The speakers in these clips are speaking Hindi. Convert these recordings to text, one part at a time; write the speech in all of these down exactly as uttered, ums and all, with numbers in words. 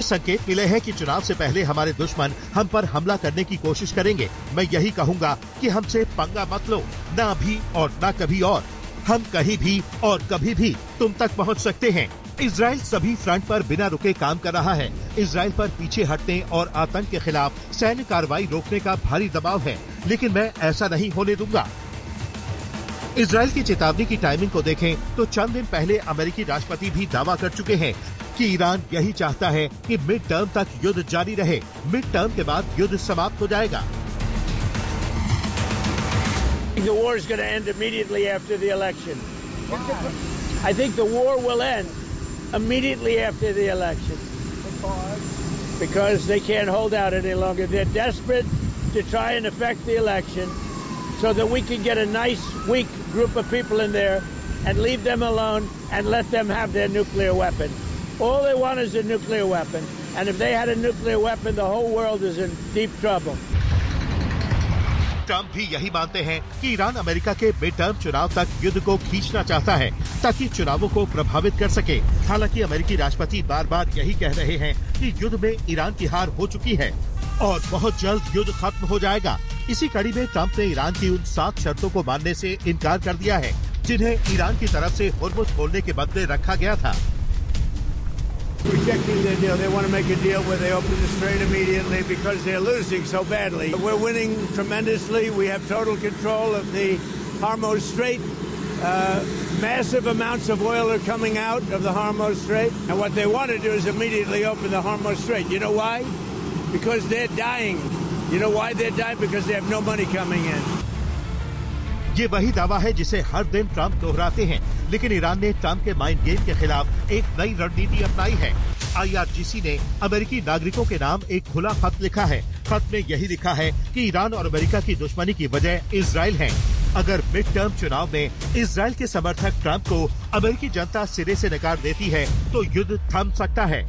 संकेत मिले हैं कि चुनाव से पहले हमारे दुश्मन हम पर हमला करने की कोशिश करेंगे। मैं यही कहूँगा कि हमसे पंगा मत लो, न अभी और न कभी और। हम कहीं भी और कभी भी तुम तक पहुँच सकते हैं। इजराइल सभी फ्रंट पर बिना रुके काम कर रहा है। इजराइल पर पीछे हटने और आतंक के खिलाफ सैन्य कार्रवाई रोकने का भारी दबाव है, लेकिन मैं ऐसा नहीं होने दूंगा। इजराइल की चेतावनी की टाइमिंग को देखें तो चंद दिन पहले अमेरिकी राष्ट्रपति भी दावा कर चुके हैं कि ईरान यही चाहता है कि मिड टर्म तक युद्ध जारी रहे। मिड टर्म के बाद युद्ध समाप्त हो जाएगा। The war is going to end immediately after the election. I think the war will end immediately after the election. Because they can't hold out any longer. They're desperate to try and affect the election so that we can get a nice, weak group of people in there and leave them alone and let them have their nuclear weapon. All they want is a nuclear weapon. And if they had a nuclear weapon, the whole world is in deep trouble. Trump भी यही मानते हैं कि ईरान अमेरिका के मिड टर्म चुनाव तक युद्ध को खींचना चाहता है ताकि चुनावों को प्रभावित कर सके। हालांकि अमेरिकी राष्ट्रपति बार बार यही कह रहे हैं कि युद्ध में ईरान की हार हो चुकी है और बहुत जल्द युद्ध खत्म हो जाएगा। इसी कड़ी में ट्रम्प ने ईरान की उन सात शर्तों को मानने से इनकार कर दिया है जिन्हें ईरान की तरफ से हुर्मुज़ खोलने के बदले रखा गया था। Rejecting their deal. They want to make a deal where they open the strait immediately because they're losing so badly. We're winning tremendously. We have total control of the Hormuz Strait. Uh, massive amounts of oil are coming out of the Hormuz Strait. And what they want to do is immediately open the Hormuz Strait. You know why? Because they're dying. You know why they're dying? Because they have no money coming in. ये वही दावा है जिसे हर दिन ट्रम्प दोहराते हैं, लेकिन ईरान ने ट्रम्प के माइंड गेम के खिलाफ एक नई रणनीति अपनाई है। आई आर जी सी ने अमेरिकी नागरिकों के नाम एक खुला खत लिखा है। खत में यही लिखा है कि ईरान और अमेरिका की दुश्मनी की वजह इजराइल है। अगर मिड टर्म चुनाव में इजराइल के समर्थक ट्रम्प को अमेरिकी जनता सिरे से नकार देती है तो युद्ध थम सकता है।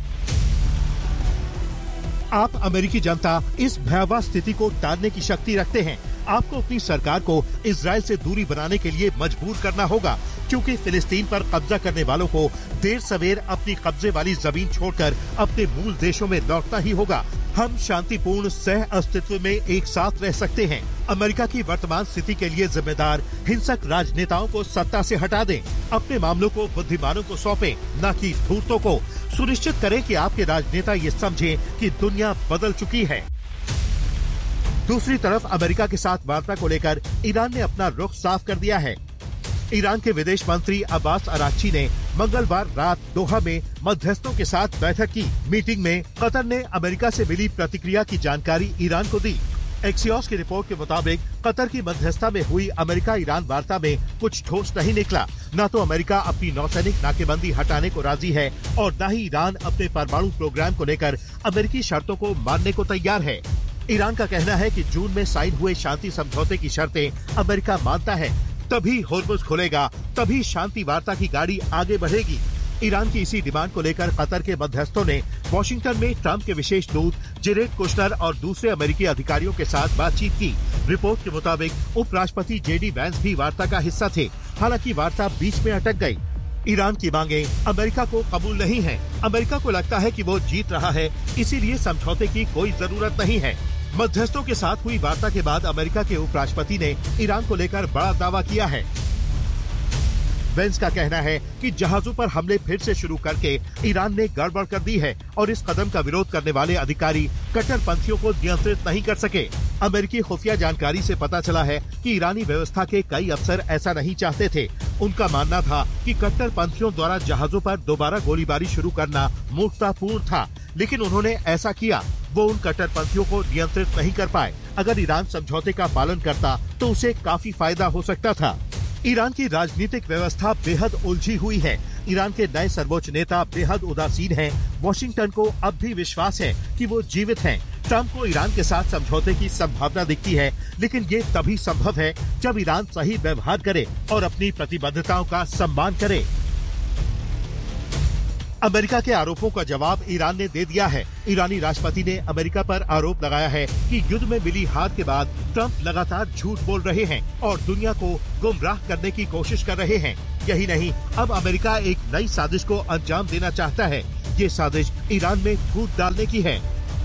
आप अमेरिकी जनता इस भयावह स्थिति को टालने की शक्ति रखते हैं। आपको अपनी सरकार को इजराइल से दूरी बनाने के लिए मजबूर करना होगा, क्योंकि फिलिस्तीन पर कब्जा करने वालों को देर सवेर अपनी कब्जे वाली जमीन छोड़कर अपने मूल देशों में लौटना ही होगा। हम शांतिपूर्ण सह अस्तित्व में एक साथ रह सकते हैं। अमेरिका की वर्तमान स्थिति के लिए जिम्मेदार हिंसक राजनेताओं को सत्ता से हटा दें। अपने मामलों को बुद्धिमानों को सौंपें, न कि धूर्तों को। सुनिश्चित करें कि आपके राजनेता ये समझें कि दुनिया बदल चुकी है। दूसरी तरफ अमेरिका के साथ वार्ता को लेकर ईरान ने अपना रुख साफ कर दिया है। ईरान के विदेश मंत्री अब्बास अराक्ची ने मंगलवार रात दोहा में मध्यस्थों के साथ बैठक की। मीटिंग में कतर ने अमेरिका से मिली प्रतिक्रिया की जानकारी ईरान को दी। एक्सियोस की रिपोर्ट के मुताबिक कतर की मध्यस्थता में हुई अमेरिका ईरान वार्ता में कुछ ठोस नहीं निकला। न तो अमेरिका अपनी नौसैनिक नाकेबंदी हटाने को राजी है और न ही ईरान अपने परमाणु प्रोग्राम को लेकर अमेरिकी शर्तों को मानने को तैयार है। ईरान का कहना है कि जून में साइन हुए शांति समझौते की शर्तें अमेरिका मानता है, तभी हुर्मुज़ खुलेगा, तभी शांति वार्ता की गाड़ी आगे बढ़ेगी। ईरान की इसी डिमांड को लेकर कतर के मध्यस्थों ने वॉशिंगटन में ट्रम्प के विशेष दूत जेरेड कुशनर और दूसरे अमेरिकी अधिकारियों के साथ बातचीत की। रिपोर्ट के मुताबिक उपराष्ट्रपति जे डी वैंस भी वार्ता का हिस्सा थे। हालांकि वार्ता बीच में अटक गई। ईरान की मांगे अमेरिका को कबूल नहीं है। अमेरिका को लगता है कि वो जीत रहा है, इसीलिए समझौते की कोई जरूरत नहीं है। मध्यस्थों के साथ हुई वार्ता के बाद अमेरिका के उपराष्ट्रपति ने ईरान को लेकर बड़ा दावा किया है। वेंस का कहना है कि जहाजों पर हमले फिर से शुरू करके ईरान ने गड़बड़ कर दी है और इस कदम का विरोध करने वाले अधिकारी कट्टरपंथियों को नियंत्रित नहीं कर सके। अमेरिकी खुफिया जानकारी से पता चला है कि ईरानी व्यवस्था के कई अफसर ऐसा नहीं चाहते थे। उनका मानना था कि कट्टरपंथियों द्वारा जहाजों पर दोबारा गोलीबारी शुरू करना मूर्खतापूर्ण था, लेकिन उन्होंने ऐसा किया। वो उन कट्टरपंथियों को नियंत्रित नहीं कर पाए। अगर ईरान समझौते का पालन करता तो उसे काफी फायदा हो सकता था। ईरान की राजनीतिक व्यवस्था बेहद उलझी हुई है। ईरान के नए सर्वोच्च नेता बेहद उदासीन हैं। वॉशिंगटन को अब भी विश्वास है कि वो जीवित हैं। ट्रम्प को ईरान के साथ समझौते की संभावना दिखती है, लेकिन ये तभी संभव है जब ईरान सही व्यवहार करे और अपनी प्रतिबद्धताओं का सम्मान करे। अमेरिका के आरोपों का जवाब ईरान ने दे दिया है। ईरानी राष्ट्रपति ने अमेरिका पर आरोप लगाया है कि युद्ध में मिली हार के बाद ट्रंप लगातार झूठ बोल रहे हैं और दुनिया को गुमराह करने की कोशिश कर रहे हैं। यही नहीं, अब अमेरिका एक नई साजिश को अंजाम देना चाहता है। ये साजिश ईरान में कूद डालने की है।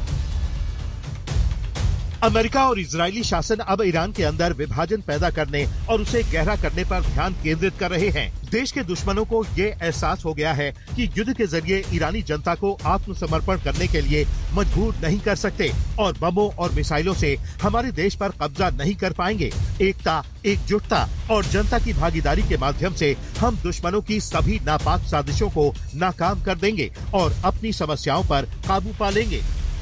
अमेरिका और इजरायली शासन अब ईरान के अंदर विभाजन पैदा करने और उसे गहरा करने पर ध्यान केंद्रित कर रहे हैं। देश के दुश्मनों को ये एहसास हो गया है कि युद्ध के जरिए ईरानी जनता को आत्मसमर्पण करने के लिए मजबूर नहीं कर सकते और बमों और मिसाइलों से हमारे देश पर कब्जा नहीं कर पाएंगे। एकता, एकजुटता और जनता की भागीदारी के माध्यम से हम दुश्मनों की सभी नापाक साजिशों को नाकाम कर देंगे और अपनी समस्याओं पर काबू पा लेंगे।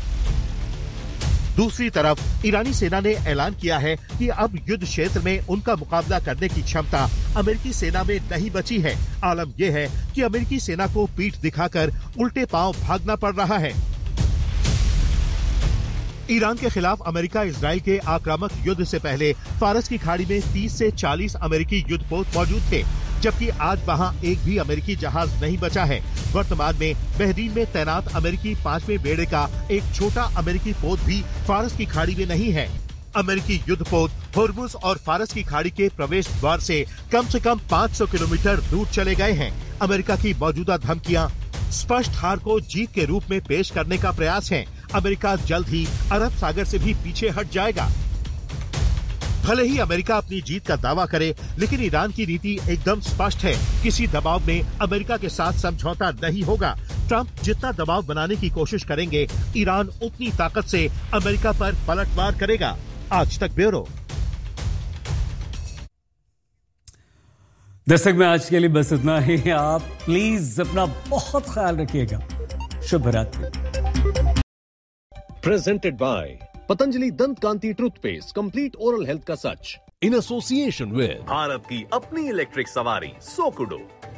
दूसरी तरफ ईरानी सेना ने ऐलान किया है कि अब युद्ध क्षेत्र में उनका मुकाबला करने की क्षमता अमेरिकी सेना में नहीं बची है। आलम यह है कि अमेरिकी सेना को पीठ दिखाकर उल्टे पांव भागना पड़ रहा है। ईरान के खिलाफ अमेरिका इजराइल के आक्रामक युद्ध से पहले फारस की खाड़ी में तीस से चालीस अमेरिकी युद्धपोत मौजूद थे, जबकि आज वहां एक भी अमेरिकी जहाज नहीं बचा है। वर्तमान में बहरीन में तैनात अमेरिकी पांचवें बेड़े का एक छोटा अमेरिकी पोत भी फारस की खाड़ी में नहीं है। अमेरिकी युद्धपोत होर्मुज और फारस की खाड़ी के प्रवेश द्वार से कम से कम पाँच सौ किलोमीटर दूर चले गए हैं। अमेरिका की मौजूदा धमकियां स्पष्ट हार को जीत के रूप में पेश करने का प्रयास है। अमेरिका जल्द ही अरब सागर से भी पीछे हट जाएगा। भले ही अमेरिका अपनी जीत का दावा करे, लेकिन ईरान की नीति एकदम स्पष्ट है। किसी दबाव में अमेरिका के साथ समझौता नहीं होगा। ट्रंप जितना दबाव बनाने की कोशिश करेंगे, ईरान उतनी ताकत से अमेरिका पर पलटवार करेगा। आज तक ब्यूरो। दर्शक में आज के लिए बस इतना ही। आप प्लीज अपना बहुत ख्याल रखिएगा। शुभ रात्रि। प्रेजेंटेड बाय पतंजलि दंत कांति टूथपेस्ट, कंप्लीट ओरल हेल्थ का सच, इन एसोसिएशन विद भारत की अपनी इलेक्ट्रिक सवारी सोकुडो।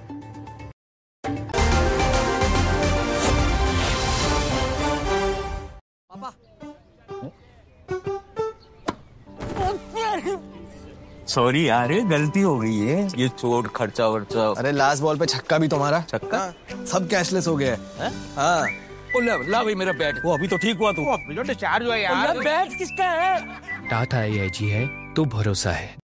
पापा, सॉरी यार, गलती हो गई है। ये चोट खर्चा वर्चा। अरे लास्ट बॉल पे छक्का भी तुम्हारा। छक्का? सब कैशलेस हो गया है। हाँ। ओ ला, ला भाई मेरा बैट। वो अभी तो ठीक हुआ तू। अभी तो डिस्चार्ज हुआ यार। बैट किसका है? टाटा आई आई जी है तो भरोसा है।